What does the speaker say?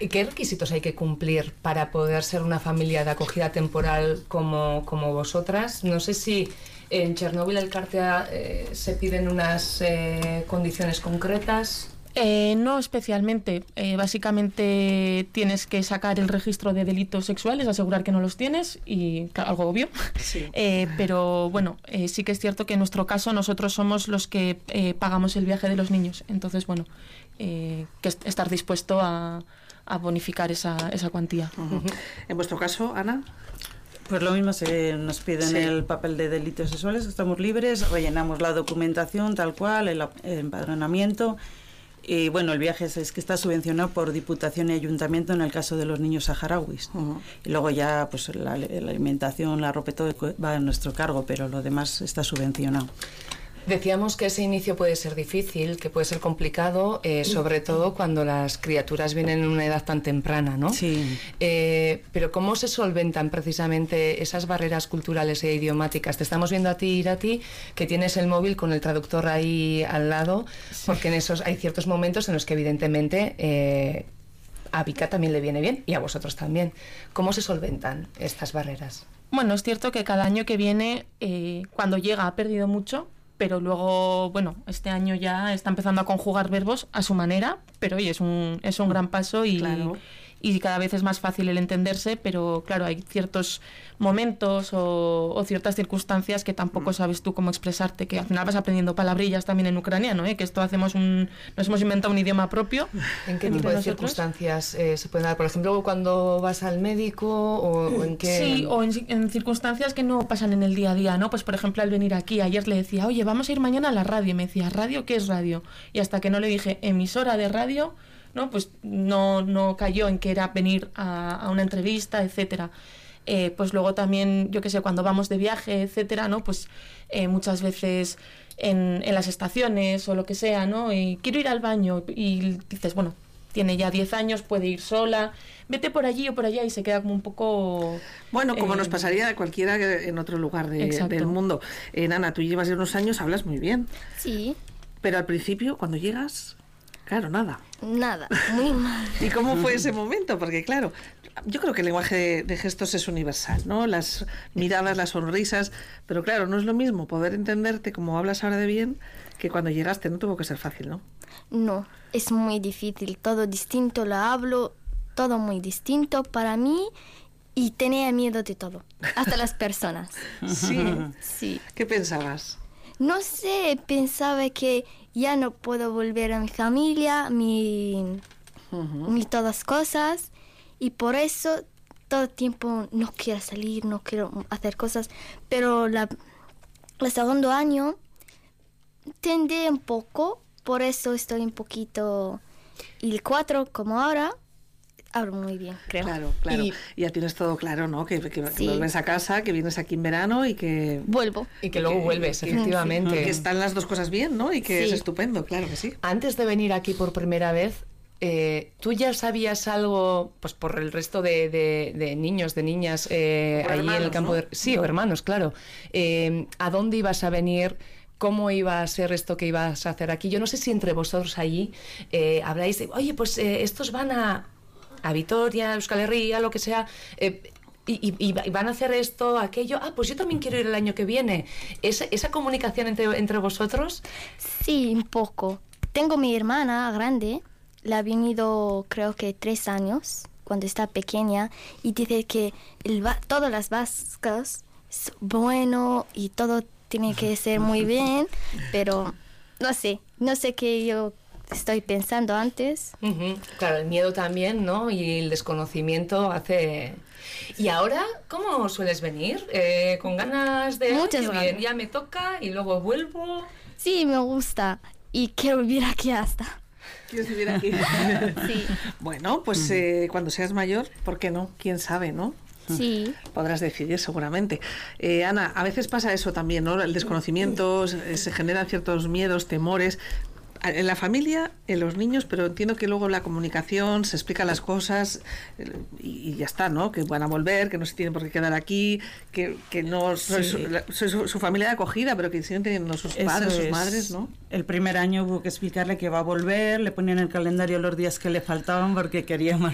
¿Y qué requisitos hay que cumplir para poder ser una familia de acogida temporal como vosotras? No sé si en Chernóbil el Cártea se piden unas condiciones concretas. No especialmente. Básicamente tienes que sacar el registro de delitos sexuales, asegurar que no los tienes, y claro, algo obvio. Sí. Pero bueno, sí que es cierto que en nuestro caso nosotros somos los que pagamos el viaje de los niños. Entonces, bueno, que estar dispuesto a bonificar esa cuantía. Uh-huh. En vuestro caso, Ana. Pues lo mismo, nos piden el papel de delitos sexuales, estamos libres, rellenamos la documentación tal cual, el empadronamiento. Y bueno, el viaje es que está subvencionado por Diputación y Ayuntamiento en el caso de los niños saharauis. Uh-huh. Y luego ya pues la alimentación, la ropa, todo va a nuestro cargo, pero lo demás está subvencionado. Decíamos que ese inicio puede ser difícil, que puede ser complicado, sobre todo cuando las criaturas vienen en una edad tan temprana, ¿no? Sí. Pero ¿cómo se solventan precisamente esas barreras culturales e idiomáticas? Te estamos viendo a ti, Irati, que tienes el móvil con el traductor ahí al lado, porque en esos hay ciertos momentos en los que evidentemente a Vika también le viene bien y a vosotros también. ¿Cómo se solventan estas barreras? Bueno, es cierto que cada año que viene, cuando llega, ha perdido mucho. Pero luego, bueno, este año ya está empezando a conjugar verbos a su manera, pero oye, es un gran paso y, claro. Y cada vez es más fácil el entenderse, pero claro, hay ciertos momentos o ciertas circunstancias que tampoco sabes tú cómo expresarte, que al final vas aprendiendo palabrillas también en ucraniano, que esto nos hemos inventado un idioma propio. ¿En qué tipo de circunstancias se pueden dar? Por ejemplo, cuando vas al médico o en qué... Sí, o en circunstancias que no pasan en el día a día, ¿no? Pues por ejemplo, al venir aquí, ayer le decía, oye, vamos a ir mañana a la radio, y me decía, ¿radio? ¿Qué es radio? Y hasta que no le dije, emisora de radio, ¿no? Pues no cayó en que era venir a una entrevista, etcétera. Pues luego también, yo qué sé, cuando vamos de viaje, etcétera, ¿no? Pues muchas veces en las estaciones o lo que sea, ¿no? Y quiero ir al baño y dices, bueno, tiene ya 10 años, puede ir sola, vete por allí o por allá, y se queda como un poco... Bueno, como nos pasaría a cualquiera en otro lugar del mundo. Ana, tú llevas ya unos años, hablas muy bien. Sí. Pero al principio, cuando llegas... Claro, nada, muy mal. ¿Y cómo fue ese momento? Porque claro, yo creo que el lenguaje de gestos es universal, ¿no? Las miradas, las sonrisas, pero claro, no es lo mismo poder entenderte como hablas ahora de bien que cuando llegaste. No tuvo que ser fácil, ¿no? No, es muy difícil, todo distinto, lo hablo, todo muy distinto para mí, y tenía miedo de todo, hasta las personas. Sí. ¿Qué pensabas? No sé, pensaba que ya no puedo volver a mi familia, mi todas cosas, y por eso todo el tiempo no quiero salir, no quiero hacer cosas. Pero el segundo año tendí un poco, por eso estoy un poquito, y el 4 como ahora, hablo muy bien, creo. Claro. Y ya tienes todo claro, ¿no? Que vuelves a casa, que vienes aquí en verano y que... Vuelvo. Y que luego vuelves, efectivamente. Que están las dos cosas bien, ¿no? Y que es estupendo, claro que sí. Antes de venir aquí por primera vez, ¿tú ya sabías algo, pues por el resto de niños, de niñas, allí hermanos, en el campo, ¿no? Sí, o hermanos, claro. ¿A dónde ibas a venir? ¿Cómo iba a ser esto que ibas a hacer aquí? Yo no sé si entre vosotros allí habláis de, oye, pues estos van a Vitoria, Euskal Herria, lo que sea, y van a hacer esto, aquello. Pues yo también quiero ir el año que viene. ¿Esa comunicación entre vosotros? Sí, un poco. Tengo mi hermana grande, la ha venido creo que 3 años, cuando está pequeña, y dice que todas las vascas es bueno y todo tiene que ser muy bien, pero no sé qué yo estoy pensando antes. Claro, el miedo también, ¿no? Y el desconocimiento hace... ¿Y ahora cómo sueles venir? ¿Con ganas de... Muchas ganas. Bien, ya me toca y luego vuelvo? Sí, me gusta y quiero vivir aquí hasta. ¿Quieres vivir aquí? Sí. Bueno, pues cuando seas mayor, ¿por qué no? ¿Quién sabe, no? Sí. Podrás decidir seguramente. Ana, a veces pasa eso también, ¿no? El desconocimiento, se generan ciertos miedos, temores... En la familia, en los niños, pero entiendo que luego la comunicación, se explican las cosas y ya está, ¿no? Que van a volver, que no se tienen por qué quedar aquí, que no sois su familia de acogida, pero que siguen teniendo sus padres, sus madres, ¿no? El primer año hubo que explicarle que va a volver, le ponían en el calendario los días que le faltaban porque quería